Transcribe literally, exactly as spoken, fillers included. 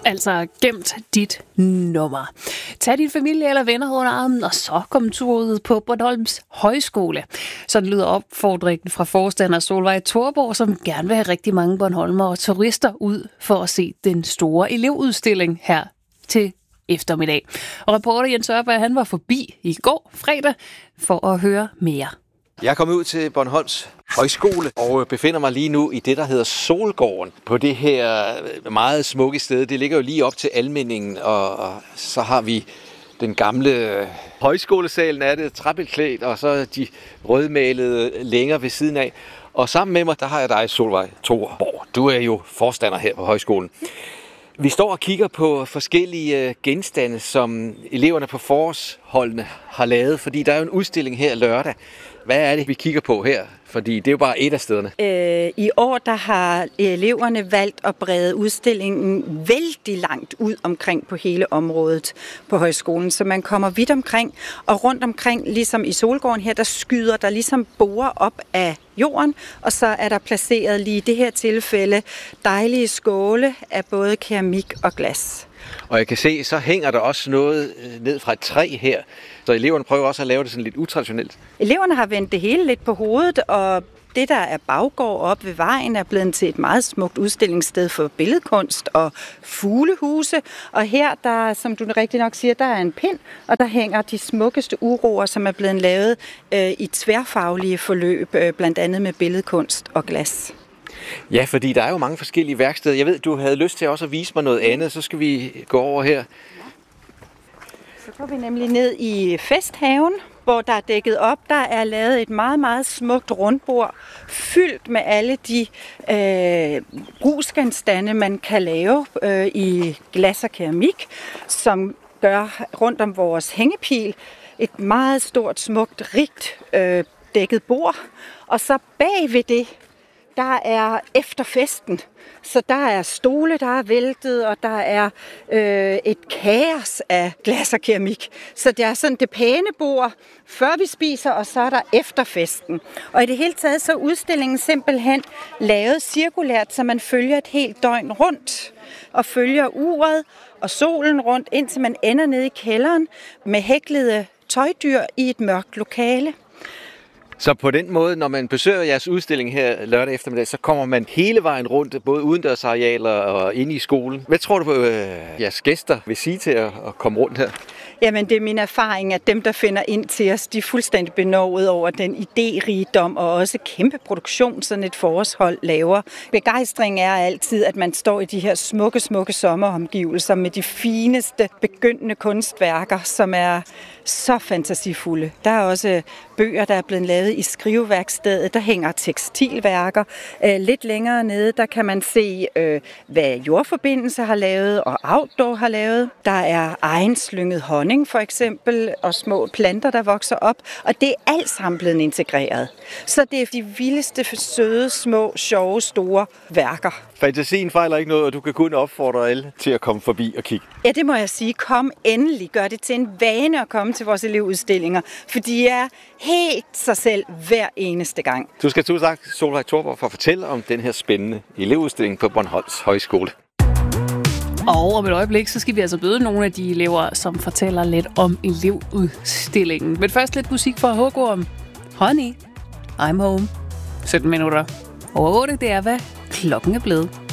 altså gemt dit nummer. Tag din familie eller venner under armen, og så kom tur ud på Bornholms Højskole. Sådan lyder opfordringen fra forstander Solvej Thorborg, som gerne vil have rigtig mange bornholmere og turister ud for at se den store elevudstilling her til eftermiddag. Og reporter Jens Ørberg, han var forbi i går fredag for at høre mere. Jeg er kommet ud til Bornholms Højskole og befinder mig lige nu i det, der hedder Solgården. På det her meget smukke sted. Det ligger jo lige op til Almindingen, og, og så har vi den gamle højskolesalen af det, træbeklædt, og så de rødmalede længer ved siden af. Og sammen med mig, der har jeg dig, Solvej Thorborg. Du er jo forstander her på højskolen. Vi står og kigger på forskellige genstande, som eleverne på forårsholdene har lavet, fordi der er jo en udstilling her lørdag. Hvad er det, vi kigger på her? Fordi det er jo bare et af stederne. Øh, I år der har eleverne valgt at brede udstillingen vældig langt ud omkring på hele området på højskolen, så man kommer vidt omkring, og rundt omkring, ligesom i Solgården her, der skyder der ligesom borer op af jorden, og så er der placeret lige i det her tilfælde dejlige skåle af både keramik og glas. Og jeg kan se, så hænger der også noget ned fra et træ her, så eleverne prøver også at lave det sådan lidt utraditionelt. Eleverne har vendt det hele lidt på hovedet, og det, der er baggård op ved vejen, er blevet til et meget smukt udstillingssted for billedkunst og fuglehuse. Og her, der, som du rigtig nok siger, der er en pind, og der hænger de smukkeste uroer, som er blevet lavet øh, i tværfaglige forløb, øh, blandt andet med billedkunst og glas. Ja, fordi der er jo mange forskellige værksteder. Jeg ved, du havde lyst til også at vise mig noget andet, så skal vi gå over her. Så går vi nemlig ned i festhaven, hvor der er dækket op. Der er lavet et meget, meget smukt rundbord, fyldt med alle de øh, brugsgenstande, man kan lave øh, i glas og keramik, som gør rundt om vores hængepil et meget stort, smukt, rigt øh, dækket bord. Og så bag ved det, der er efter festen, så der er stole, der er væltet, og der er øh, et kaos af glas og keramik. Så det er sådan det pæne bord, før vi spiser, og så er der efter festen. Og i det hele taget, så er udstillingen simpelthen lavet cirkulært, så man følger et helt døgn rundt, og følger uret og solen rundt, indtil man ender nede i kælderen med hæklede tøjdyr i et mørkt lokale. Så på den måde, når man besøger jeres udstilling her lørdag eftermiddag, så kommer man hele vejen rundt, både udendørsarealer og inde i skolen. Hvad tror du, øh, jeres gæster vil sige til at, at komme rundt her? Jamen, det er min erfaring, at dem, der finder ind til os, de er fuldstændig benovet over den idérigdom og også kæmpe produktion, sådan et forårshold laver. Begejstring er altid, at man står i de her smukke, smukke sommeromgivelser med de fineste begyndende kunstværker, som er så fantasifulde. Der er også bøger, der er blevet lavet i skriveværkstedet. Der hænger tekstilværker. Lidt længere nede, der kan man se, hvad Jordforbindelse har lavet og Outdoor har lavet. Der er egenslynget honning for eksempel, og små planter, der vokser op. Og det er alt sammen blevet integreret. Så det er de vildeste, søde, små, sjove, store værker. Fantasien fejler ikke noget, og du kan kun opfordre alle til at komme forbi og kigge. Ja, det må jeg sige. Kom endelig. Gør det til en vane at komme til vores elevudstillinger, for de er helt sig selv hver eneste gang. Du skal tusind tak, Solvej Thorborg, for at fortælle om den her spændende elevudstilling på Bornholms Højskole. Og om et øjeblik, så skal vi altså møde nogle af de elever, som fortæller lidt om elevudstillingen. Men først lidt musik fra Hugorm. Honey, I'm home. sytten minutter over otte, det er hvad klokken er blevet.